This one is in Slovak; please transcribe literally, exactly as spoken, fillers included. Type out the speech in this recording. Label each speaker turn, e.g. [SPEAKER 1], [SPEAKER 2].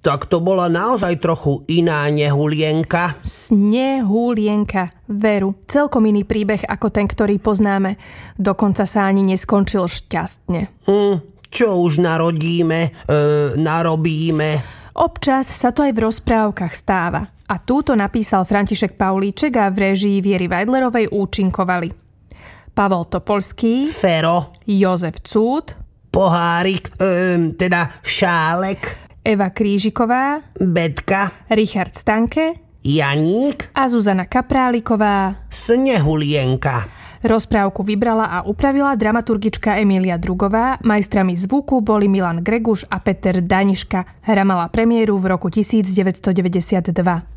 [SPEAKER 1] Tak to bola naozaj trochu iná Nehulienka.
[SPEAKER 2] Snehulienka, veru. Celkom iný príbeh ako ten, ktorý poznáme. Dokonca sa ani neskončil šťastne.
[SPEAKER 1] Hm, čo už narodíme, e, narobíme.
[SPEAKER 2] Občas sa to aj v rozprávkach stáva. A túto napísal František Paulíček a v réžii Viery Weidlerovej účinkovali Pavol Topolský,
[SPEAKER 1] Fero,
[SPEAKER 2] Jozef Cúd,
[SPEAKER 1] Pohárik, e, teda Šálek,
[SPEAKER 2] Eva Krížiková,
[SPEAKER 1] Betka,
[SPEAKER 2] Richard Stanke,
[SPEAKER 1] Janík
[SPEAKER 2] a Zuzana Kapráliková,
[SPEAKER 1] Snehulienka.
[SPEAKER 2] Rozprávku vybrala a upravila dramaturgička Emília Drugová, majstrami zvuku boli Milan Greguš a Peter Daniška. Hra mala premiéru v roku devätnásťstodeväťdesiatdva.